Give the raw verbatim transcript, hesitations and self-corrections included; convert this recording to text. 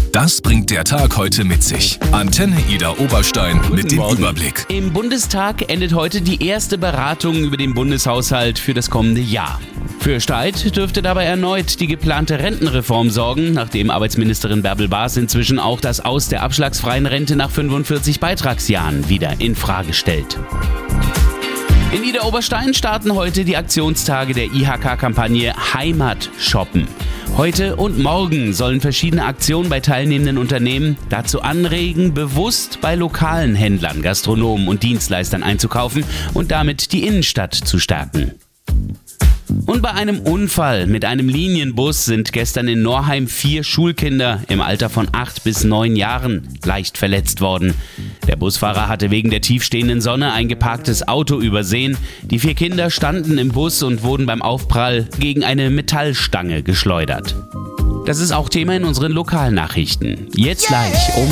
Das bringt der Tag heute mit sich. Antenne Ida Oberstein mit dem Morgen. Überblick. Im Bundestag endet heute die erste Beratung über den Bundeshaushalt für das kommende Jahr. Für Streit dürfte dabei erneut die geplante Rentenreform sorgen, nachdem Arbeitsministerin Bärbel Baas inzwischen auch das Aus der abschlagsfreien Rente nach fünfundvierzig Beitragsjahren wieder in Frage stellt. In Ida Oberstein starten heute die Aktionstage der I H K-Kampagne Heimat shoppen. Heute und morgen sollen verschiedene Aktionen bei teilnehmenden Unternehmen dazu anregen, bewusst bei lokalen Händlern, Gastronomen und Dienstleistern einzukaufen und damit die Innenstadt zu stärken. Und bei einem Unfall mit einem Linienbus sind gestern in Norheim vier Schulkinder im Alter von acht bis neun Jahren leicht verletzt worden. Der Busfahrer hatte wegen der tiefstehenden Sonne ein geparktes Auto übersehen. Die vier Kinder standen im Bus und wurden beim Aufprall gegen eine Metallstange geschleudert. Das ist auch Thema in unseren Lokalnachrichten. Jetzt gleich um